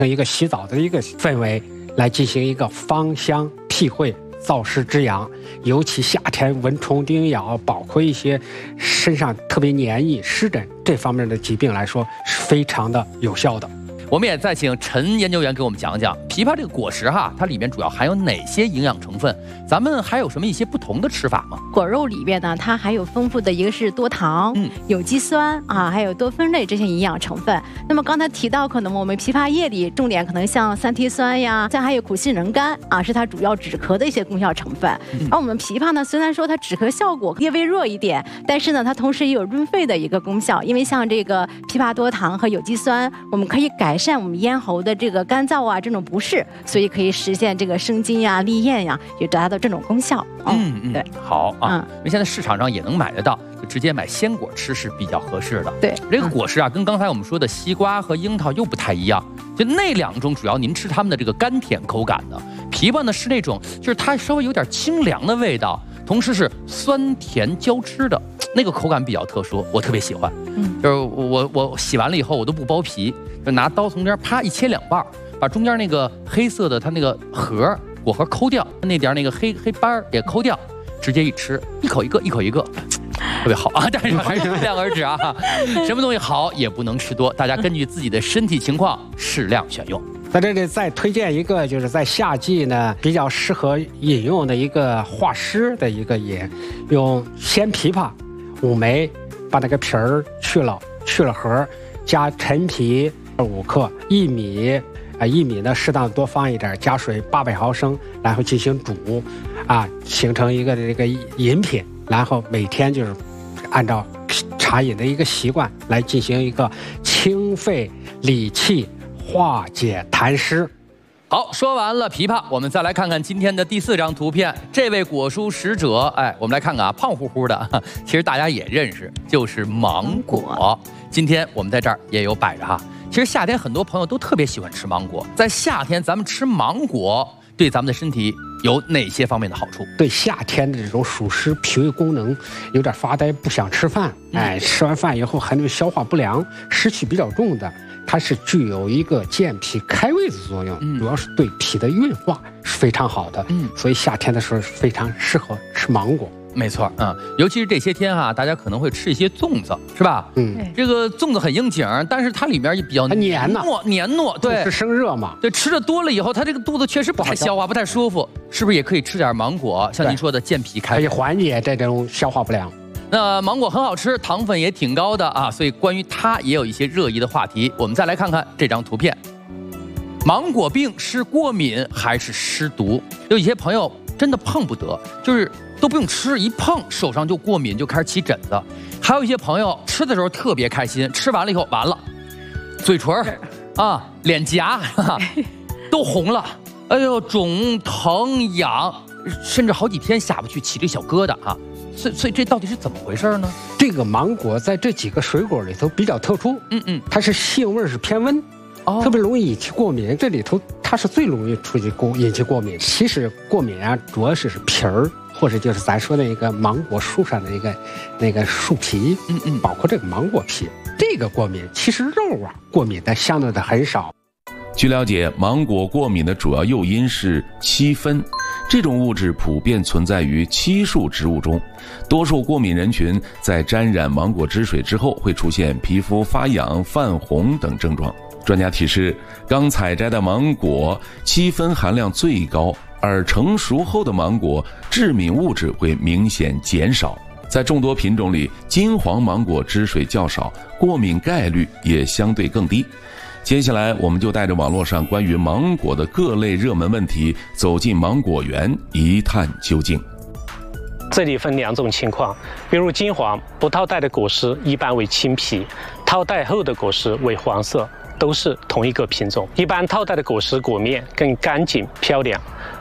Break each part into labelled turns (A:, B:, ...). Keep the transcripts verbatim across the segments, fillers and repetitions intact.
A: 一个洗澡的一个氛围，来进行一个芳香辟秽、燥湿之养。尤其夏天蚊虫叮咬，包括一些身上特别黏腻、湿疹这方面的疾病来说，是非常的有效的。
B: 我们也再请陈研究员给我们讲讲枇杷这个果实哈，它里面主要含有哪些营养成分？咱们还有什么一些不同的吃法吗？
C: 果肉里边呢，它含有丰富的一个是多糖、嗯、有机酸啊，还有多酚类这些营养成分。那么刚才提到，可能我们枇杷叶里重点可能像三烯酸呀，再还有苦杏仁苷啊，是它主要止咳的一些功效成分。嗯、而我们枇杷呢，虽然说它止咳效果略微弱一点，但是呢，它同时也有润肺的一个功效，因为像这个枇杷多糖和有机酸，我们可以改善我们咽喉的这个干燥啊这种不适，所以可以实现这个生津呀、利咽呀，也达到这种功效。
B: 嗯嗯，对，好啊，嗯、因为现在市场上也能买得到，就直接买鲜果吃是比较合适的。
C: 对，
B: 这个果实啊，跟刚才我们说的西瓜和樱桃又不太一样，就那两种主要您吃它们的这个甘甜口感的，枇杷呢是那种就是它稍微有点清凉的味道，同时是酸甜交织的。那个口感比较特殊，我特别喜欢。嗯，就是我我洗完了以后，我都不剥皮，就拿刀从中间啪一切两半，把中间那个黑色的它那个核果核抠掉，那点那个黑黑斑也抠掉，直接一吃，一口一个，一口一个，特别好啊！但是还是量而止啊，什么东西好也不能吃多，大家根据自己的身体情况适量选用。
A: 在这里再推荐一个，就是在夏季呢比较适合饮用的一个化湿的一个饮，用鲜枇杷。五枚，把那个皮儿去了，去了核，加陈皮五克，薏米啊，薏米呢适当多放一点，加水八百毫升，然后进行煮，啊，形成一个这个饮品，然后每天就是按照茶饮的一个习惯来进行一个清肺理气、化解痰湿。
B: 好，说完了枇杷，我们再来看看今天的第四张图片。这位果蔬使者，哎，我们来看看啊，胖乎乎的，其实大家也认识，就是芒果。今天我们在这儿也有摆着哈。其实夏天很多朋友都特别喜欢吃芒果，在夏天咱们吃芒果对咱们的身体有哪些方面的好处？
A: 对夏天的这种暑湿、脾胃功能有点发呆，不想吃饭，哎，吃完饭以后很多消化不良、湿气比较重的。它是具有一个健脾开胃的作用，嗯、主要是对脾的运化是非常好的。嗯，所以夏天的时候非常适合吃芒果。
B: 没错，嗯，尤其是这些天哈、啊，大家可能会吃一些粽子，是吧？嗯，这个粽子很应景，但是它里面也比较
A: 黏
B: 糯，黏糯，对，
A: 是生热嘛。
B: 对，吃的多了以后，它这个肚子确实不太消化，不太舒服，是不是也可以吃点芒果？像您说的健脾开胃，
A: 可以缓解这种消化不良。
B: 那芒果很好吃，糖分也挺高的啊，所以关于它也有一些热议的话题。我们再来看看这张图片，芒果病是过敏还是湿毒？有一些朋友真的碰不得，就是都不用吃，一碰手上就过敏，就开始起疹子。还有一些朋友吃的时候特别开心，吃完了以后完了，嘴唇啊、脸颊哈都红了，哎呦，肿疼痒，甚至好几天下不去，起这小疙瘩啊。所以，所以这到底是怎么回事呢？
A: 这个芒果在这几个水果里头比较特殊，嗯嗯，它是性味是偏温，哦，特别容易引起过敏。这里头它是最容易出现过引起过敏。其实过敏啊，主要是是皮儿，或者就是咱说的那个芒果树上的一个那个树皮，嗯嗯，包括这个芒果皮，这个过敏其实肉啊过敏的相对的很少。
D: 据了解，芒果过敏的主要诱因是漆酚。这种物质普遍存在于漆树植物中，多数过敏人群在沾染芒果汁水之后会出现皮肤发痒、泛红等症状。专家提示，刚采摘的芒果漆酚含量最高，而成熟后的芒果致敏物质会明显减少。在众多品种里，金黄芒果汁水较少，过敏概率也相对更低。接下来我们就带着网络上关于芒果的各类热门问题，走进芒果园一探究竟。
E: 这里分两种情况，比如金黄不套袋的果实一般为青皮，套袋后的果实为黄色，都是同一个品种。一般套袋的果实果面更干净漂亮，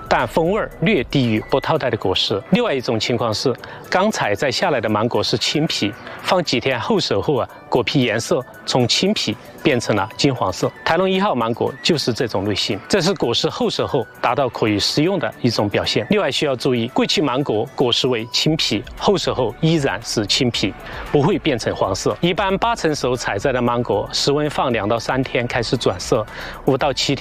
E: 但风味略低于不套袋的果实。另外一种情况是，刚采摘下来的芒果是青皮，放几天后熟后啊，果皮颜色从青皮变成了金黄色。台龙一号芒果就是这种类型，这是果实后熟后达到可以食用的一种表现。另外需要注意，贵期芒果果实为青皮，后熟后依然是青皮，不会变成黄色。一般八成熟采摘的芒果，室温放两到三天开始转色，五到七天。